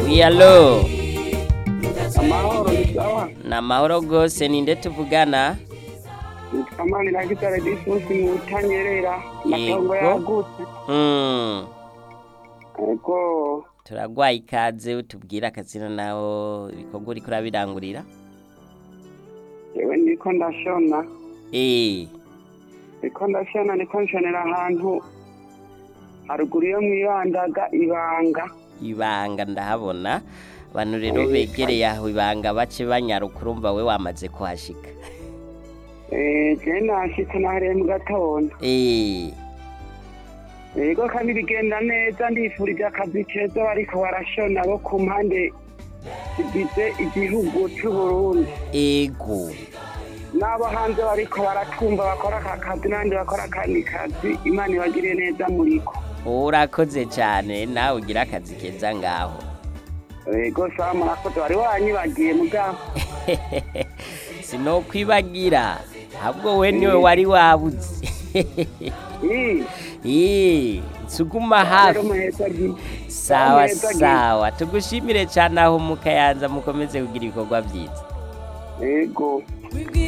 Alo. Amahoro ni sawa. Na mahoro gose ninde tuvugana? Kamani na gitare difusi mu Tanyerera. Matongo yagutse. Ego. Turagwaye ikaze utubwira akazina nawo ibikorwa uriko urabirangurira. Yewe ndiko ndashona. Ndiko ndashona niko nshonera ahantu haruguru yo mwibandaga ibanga. Ibanga ndahabona. Abantu rero begereye aho ibanga bace banyaruka urumva we wamaze kuhashika. Je nashitse nahereye mu gatondo. Ego kandi bigenda neza ndifurije akazi keza bariko barashona bo ku mpande zigize igihugu c'u Burundi. Ego. Nabo hanze bariko baratumva bakora aka kazi nandi bakora akandi kazi Imana ibagire neza muriko. Urakoze cyane nawe ugira akazi keza ngaho. Ego sawa murakoze wari wanyibagiye mugabo. Sinokwibagira ahubwo we niwe wari wabuze. Suguma hafi. Sawa sawa tugushimire cyane aho mukayanza mukomeze kugira ibikorwa byiza. Ego.